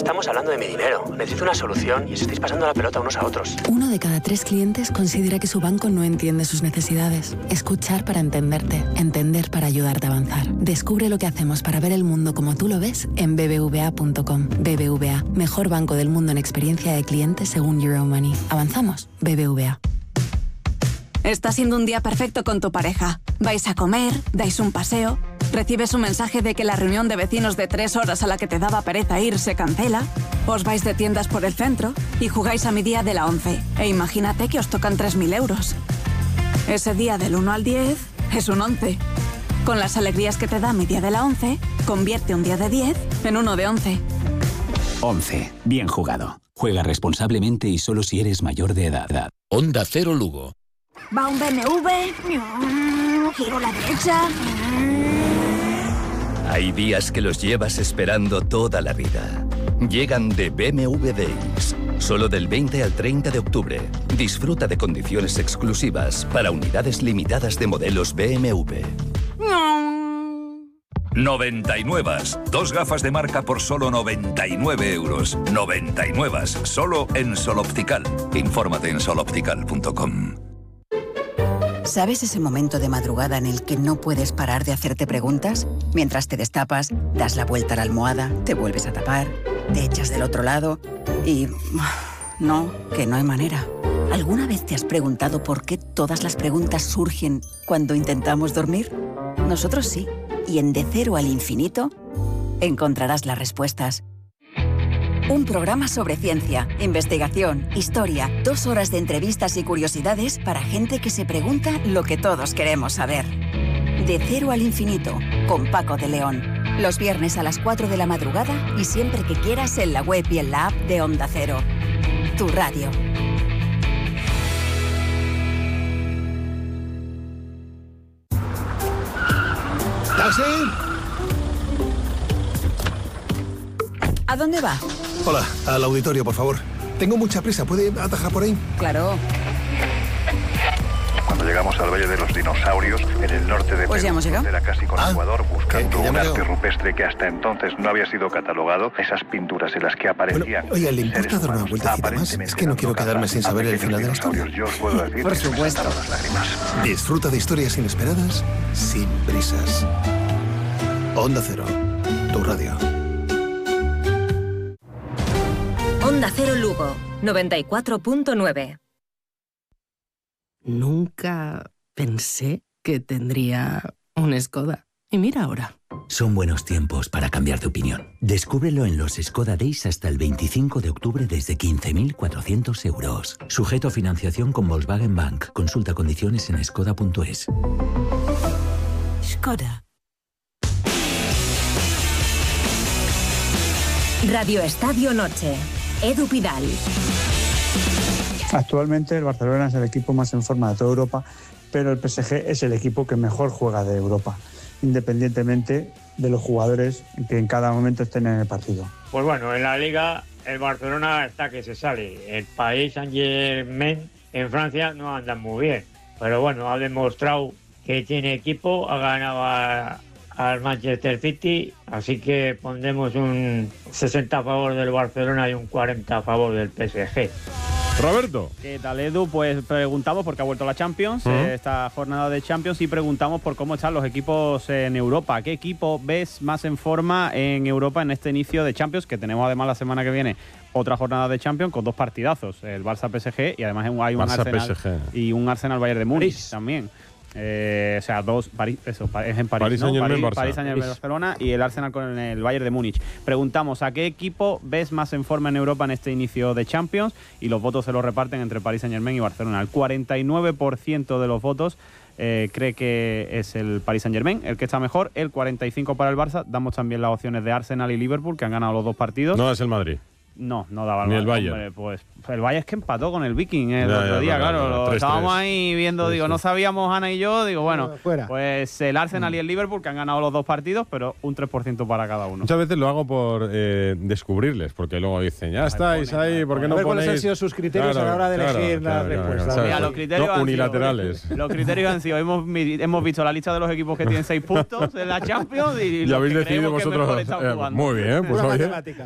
estamos hablando de mi dinero. Necesito una solución y os estáis pasando la pelota unos a otros. 1 de cada 3 clientes considera que su banco no entiende sus necesidades. Escuchar para entenderte. Entender para ayudarte a avanzar. Descubre lo que hacemos para ver el mundo como tú lo ves en bbva.com. BBVA, mejor banco del mundo en experiencia de cliente según Euromoney. ¿Avanzamos? BBVA. Está siendo un día perfecto con tu pareja. Vais a comer, dais un paseo, recibes un mensaje de que la reunión de vecinos de 3 horas a la que te daba pereza ir se cancela, os vais de tiendas por el centro y jugáis a mi día de la 11. E imagínate que os tocan 3.000 euros. Ese día del 1 al 10 es un 11. Con las alegrías que te da mi día de la 11, convierte un día de 10 en uno de 11. 11. Bien jugado. Juega responsablemente y solo si eres mayor de edad. Onda Cero Lugo. Va un BMW, giro a la derecha. Hay días que los llevas esperando toda la vida. Llegan de BMW Days. Solo del 20 al 30 de octubre. Disfruta de condiciones exclusivas para unidades limitadas de modelos BMW. 99. 2 gafas de marca por solo 99 euros. 99. Solo en Sol Optical. Infórmate en soloptical.com. ¿Sabes ese momento de madrugada en el que no puedes parar de hacerte preguntas? Mientras te destapas, das la vuelta a la almohada, te vuelves a tapar, te echas del otro lado y... No, que no hay manera. ¿Alguna vez te has preguntado por qué todas las preguntas surgen cuando intentamos dormir? Nosotros sí. Y en De Cero al Infinito encontrarás las respuestas. Un programa sobre ciencia, investigación, historia, 2 horas de entrevistas y curiosidades para gente que se pregunta lo que todos queremos saber. De Cero al Infinito, con Paco de León. Los viernes a las 4 de la madrugada y siempre que quieras en la web y en la app de Onda Cero. Tu radio. ¿Taxi? ¿A dónde va? Hola, al auditorio, por favor. Tengo mucha prisa, ¿puede atajar por ahí? Claro. Cuando llegamos al Valle de los Dinosaurios, en el norte de Pues ya hemos llegado. Era casi con Ecuador, buscando que un ya arte rupestre que hasta entonces no había sido catalogado. Esas pinturas en las que aparecían... Bueno, oye, ¿le importa dar una vueltecita más? Es que no quiero quedarme sin saber el final de la historia. Yo os puedo decir Por que se me supuesto. saltaron las lágrimas. Disfruta de historias inesperadas sin prisas. Onda Cero, tu radio. Onda Cero Lugo, 94.9. Nunca pensé que tendría un Skoda. Y mira ahora. Son buenos tiempos para cambiar de opinión. Descúbrelo en los Skoda Days hasta el 25 de octubre desde 15.400 euros. Sujeto a financiación con Volkswagen Bank. Consulta condiciones en skoda.es. Skoda. Radio Estadio Noche. Edu Pidal. Actualmente el Barcelona es el equipo más en forma de toda Europa, pero el PSG es el equipo que mejor juega de Europa, independientemente de los jugadores que en cada momento estén en el partido. Pues bueno, en la Liga el Barcelona está que se sale. El Paris Saint-Germain en Francia no anda muy bien, pero bueno, ha demostrado que tiene equipo, ha ganado al Manchester City, así que pondremos un 60 a favor del Barcelona y un 40 a favor del PSG. Roberto. ¿Qué tal, Edu? Pues preguntamos, porque ha vuelto la Champions, esta jornada de Champions, y preguntamos por cómo están los equipos en Europa. ¿Qué equipo ves más en forma en Europa en este inicio de Champions? Que tenemos además la semana que viene otra jornada de Champions con 2 partidazos, el Barça-PSG, y además hay un Arsenal y un Arsenal-Bayern de Múnich también. O sea, es en París, París ¿no? Saint-Germain, París Saint-Germain, Barcelona y el Arsenal con el Bayern de Múnich. Preguntamos ¿a qué equipo ves más en forma en Europa en este inicio de Champions? Y los votos se los reparten entre París Saint-Germain y Barcelona. El 49% de los votos cree que es el Paris Saint-Germain el que está mejor, el 45% para el Barça. Damos también las opciones de Arsenal y Liverpool, que han ganado los 2 partidos. No es el Madrid. No daba ni el Bayern. Hombre, pues el Bayern es que empató con el Viking el otro día, claro. 3-3. Estábamos ahí viendo, digo, no sabíamos Ana y yo, digo, bueno, pues el Arsenal y el Liverpool, que han ganado los 2 partidos, pero un 3% para cada uno. Muchas veces lo hago por descubrirles, porque luego dicen, ya estáis ahí, ¿por qué no ponéis? ¿Cuáles han sido sus criterios a la hora de elegir las respuestas? Mira, los criterios unilaterales. Los criterios han sido, hemos visto la lista de los equipos que tienen 6 puntos en la Champions y habéis decidido vosotros. Muy bien, pues oye.